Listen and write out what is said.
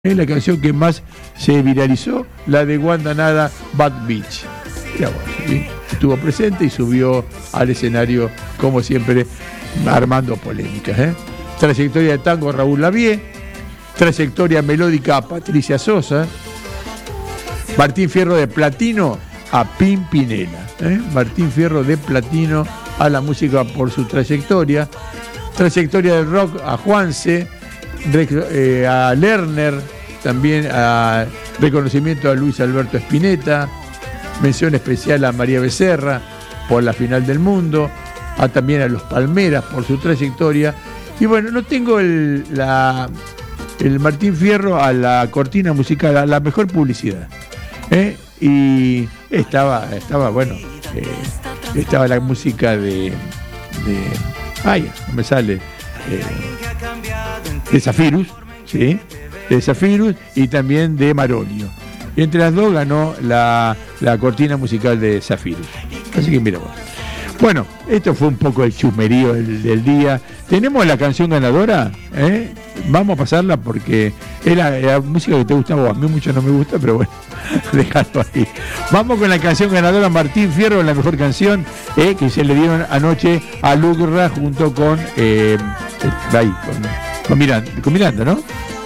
Es la canción que más se viralizó, la de Guandanara Bad Beach. Ya, bueno, ¿sí? Estuvo presente y subió al escenario, como siempre, armando polémicas. Trayectoria de tango Raúl Lavie, trayectoria melódica Patricia Sosa, Martín Fierro de platino a Pimpinela. Martín Fierro de platino a la música por su trayectoria, trayectoria del rock a Juanse, a Lerner, también a reconocimiento a Luis Alberto Spinetta, mención especial a María Becerra por la final del mundo, también a los Palmeras por su trayectoria. Y bueno, no tengo el Martín Fierro a la cortina musical, a la mejor publicidad. Y estaba la música de no me sale, de Zafirus, ¿sí? De Zafirus y también de Marolio. Y entre las dos ganó la cortina musical de Zafirus. Así que mira vos. Bueno, esto fue un poco el chusmerío del día. ¿Tenemos la canción ganadora? Vamos a pasarla porque es la música que te gusta a vos. A mí mucho no me gusta, pero bueno, dejalo ahí. Vamos con la canción ganadora, Martín Fierro, la mejor canción que se le dieron anoche a Lucra junto con Miranda, ¿no?